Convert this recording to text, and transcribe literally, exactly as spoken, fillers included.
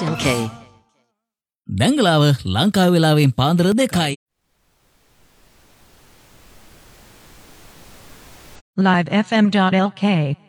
.lk දැංගලාව Lanka වෙලාවෙන් පාන්දර දෙකයි. live f m dot l k